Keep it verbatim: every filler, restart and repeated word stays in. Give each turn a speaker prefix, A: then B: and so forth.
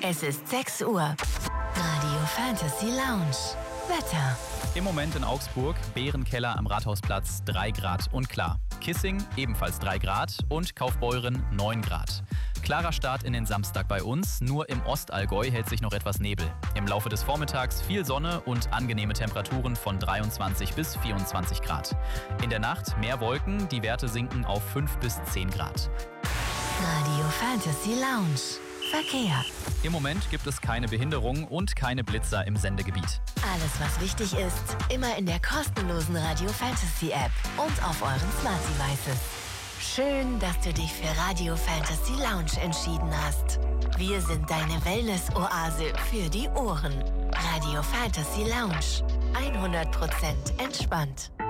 A: Es ist sechs Uhr. Radio Fantasy Lounge. Wetter.
B: Im Moment in Augsburg, Bärenkeller am Rathausplatz drei Grad und klar. Kissing ebenfalls drei Grad und Kaufbeuren neun Grad. Klarer Start in den Samstag bei uns, nur im Ostallgäu hält sich noch etwas Nebel. Im Laufe des Vormittags viel Sonne und angenehme Temperaturen von dreiundzwanzig bis vierundzwanzig Grad. In der Nacht mehr Wolken, die Werte sinken auf fünf bis zehn Grad.
A: Radio Fantasy Lounge. Verkehr.
B: Im Moment gibt es keine Behinderung und keine Blitzer im Sendegebiet.
A: Alles, was wichtig ist, immer in der kostenlosen Radio Fantasy App und auf euren Smart Devices. Schön, dass du dich für Radio Fantasy Lounge entschieden hast. Wir sind deine Wellness-Oase für die Ohren. Radio Fantasy Lounge. hundert Prozent entspannt.